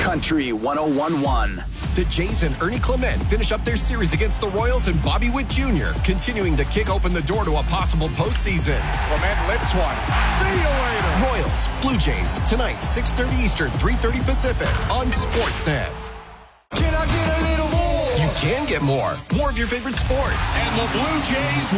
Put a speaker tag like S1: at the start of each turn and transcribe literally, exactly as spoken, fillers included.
S1: Country one oh one point one.
S2: The Jays and Ernie Clement finish up their series against the Royals and Bobby Witt Junior, continuing to kick open the door to a possible postseason.
S3: Clement lifts one. See you later.
S2: Royals, Blue Jays, tonight, six thirty Eastern, three thirty Pacific on Sportsnet.
S3: Can I get a little more?
S2: You can get more. More of your favorite sports.
S3: And the Blue Jays